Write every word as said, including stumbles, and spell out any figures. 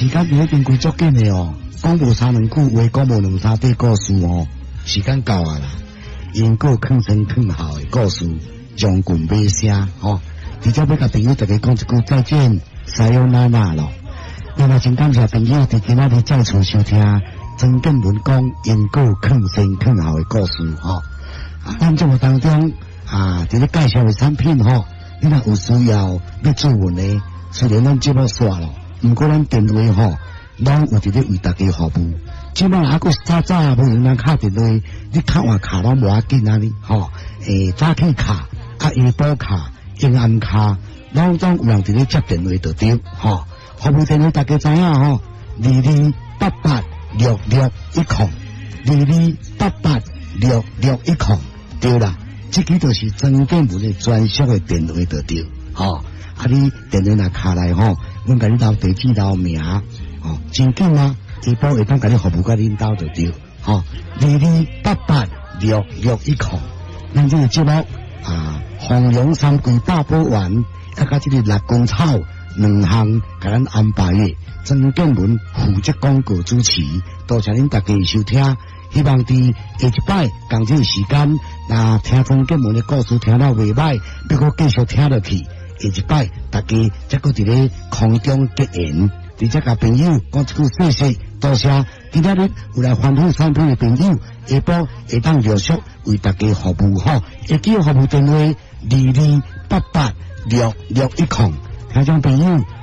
时间已经过足紧的哦，讲无三两句话，讲无两三句故事哦，时间到啊啦。因果坑前坑后的故事，将军尾声哦。直接要甲朋友大家讲一句再见，撒由那拉咯。另外，真感谢朋友伫今仔日再次收听曾建文讲因果坑前坑后的故事吼。啊，咱节目当中啊，伫咧介绍的产品吼，你若有需要要做文的，虽然咱节目煞咯，毋过咱电话吼，拢有伫咧为大家服务。即摆还佫早早无用咱敲电话，你敲换卡拢无要紧啊你吼。诶，早起卡啊，下晡卡。阴暗卡，拢总有人伫咧接电话就对，吼。服务电话大家知影吼，二二八八六六一空，二二八八六六一空，对啦。这个就是曾建文的专属的电话就对，吼。啊，你电话若卡来吼，阮甲你留地址留名，吼，真紧啊，下晡会当甲你服务甲恁兜就对，吼。二二八八六六一空，咱这个节目啊。弘扬三季大补丸，啊，甲这个六公草两项，甲咱安排的曾建文负责广告主持，多谢恁大家收听。希望伫下一摆同这个时间，那听曾建文的故事听到袂歹，要搁继续听落去。下一摆大家再搁伫咧空中结缘，直接甲朋友讲一句谢谢，多谢。今仔日有来欢呼产品的朋友，下晡会当陆续为大家服务吼。会记服务电话二二八八六六一空，听众朋友。